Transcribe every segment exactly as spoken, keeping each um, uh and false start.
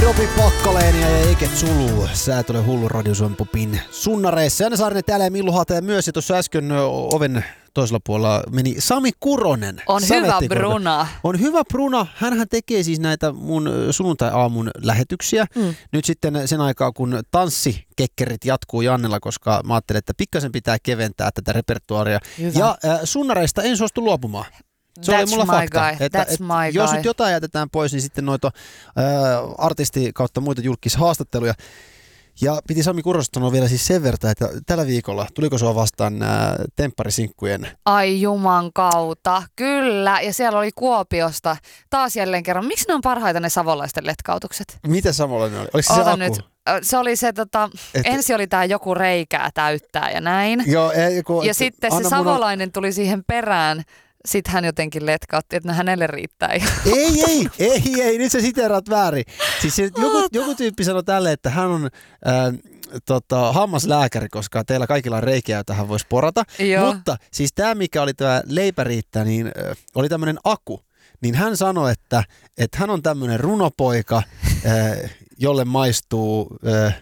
Robi Pakkaleenia ja Eiket Sulu. Sä et ole hullu Radio Suomen Popin sunnareissa. Janne Saarinen täällä ja Millu Haata ja myös. Ja tuossa äsken oven toisella puolella meni Sami Kuronen. On hyvä Bruna. On hyvä Bruna. Hänhän tekee siis näitä mun sunnuntai-aamun lähetyksiä. Mm. Nyt sitten sen aikaa, kun tanssikekkerit jatkuu Jannella, koska mä ajattelin, että pikkasen pitää keventää tätä repertuaaria. Hyvä. Ja äh, sunnareista en suostu luopumaan. Se That's oli mulla my fakta, guy. että, That's että my jos guy. nyt jotain jätetään pois, niin sitten noita ää, artisti kautta muita julkishaastatteluja. Ja piti Sami Kurosta sanoa vielä siis sen verran, että tällä viikolla, tuliko sua vastaan nämä tempparisinkkujen? Ai juman kautta, kyllä. Ja siellä oli Kuopiosta taas jälleen kerran. Miksi ne on parhaita ne savolaisten letkautukset? Mitä savolainen oli? Oliko se Ota se aku? nyt. Se oli se, tota, Et... ensin oli tää joku reikää täyttää ja näin. Joo, ei, kun, ja sitten se savolainen mun... tuli siihen perään. Sitten hän jotenkin letkautti, että hänelle riittää. Ei, ei, ei, ei, nyt sä siteeraat väärin. Siis joku, joku tyyppi sanoi tälle, että hän on äh, tota, hammaslääkäri, koska teillä kaikilla on reikiä, jota hän voisi porata. Joo. Mutta siis tämä, mikä oli tämä leipä riittää, niin äh, oli tämmöinen aku. Niin hän sanoi, että, että hän on tämmöinen runopoika, äh, jolle maistuu, äh,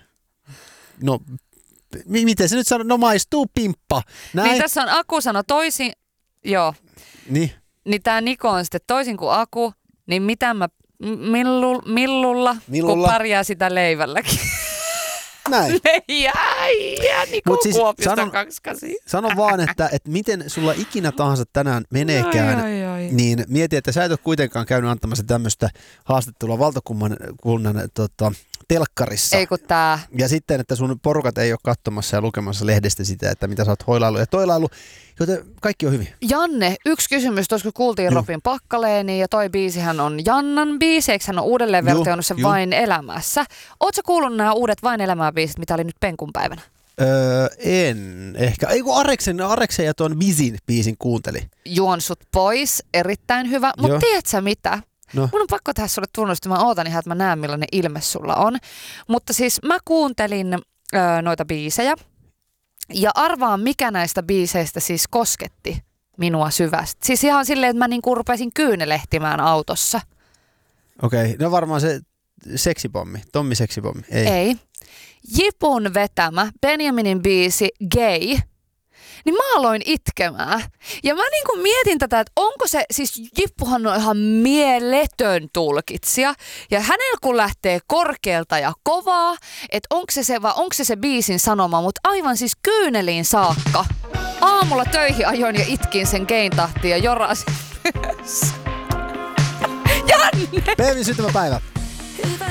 no miten se nyt sanoo, no maistuu pimppa. Näin. Niin tässä on aku sano toisin, joo. Niin. Niin tää Niko on sitten toisin kuin aku, niin mitä mä millu, millulla, millulla, kun pärjää sitä leivälläkin. Näin. Leijä, Niko siis Kuopiosta kaksikasi. Sano vaan, että, että miten sulla ikinä tahansa tänään meneekään, ai, ai, ai. Niin mieti, että sä et ole kuitenkaan käynyt antamassa tämmöistä haastattelua valtakunnan kunnan, tota, telkkarissa. Ei kun tää. Ja sitten, että sun porukat ei ole katsomassa ja lukemassa lehdestä sitä, että mitä sä oot hoilailu ja toilailu, joten kaikki on hyvin. Janne, yksi kysymys, tuossa kun kuultiin Robin Pakkaleeni ja toi biisihän on Jannan biisi, eikö hän ole uudelleen versioinut sen Juh. Vain elämässä? Ootko kuullut nämä uudet Vain elämää biisit, mitä oli nyt Penkun päivänä? Öö, en ehkä. Ei kun Areksen, Areksen ja tuon Bizin biisin kuunteli. Juon sut pois, erittäin hyvä, mutta tiedätkö sä mitä? No. Mun on pakko tehdä sulle tunnusta, mä ootan ihan, että mä näen millainen ilme sulla on. Mutta siis mä kuuntelin öö, noita biisejä ja arvaan mikä näistä biiseistä siis kosketti minua syvästi. Siis ihan silleen, että mä niinku rupesin kyynelehtimään autossa. Okei, okay. No varmaan se seksipommi, Tommi seksipommi. Ei. Ei. Jipun vetämä Benjaminin biisi Gay. Niin mä aloin itkemään. Ja mä niinku mietin tätä, että onko se, siis Jippuhan on ihan mieletön tulkitsija. Ja hänellä kun lähtee korkealta ja kovaa, että onko se se vai onko se se biisin sanoma, mutta aivan siis kyyneliin saakka. Aamulla töihin ajoin ja itkin sen Gayn tahtiin ja jorasin. Janne! Peevin syntymäpäivä.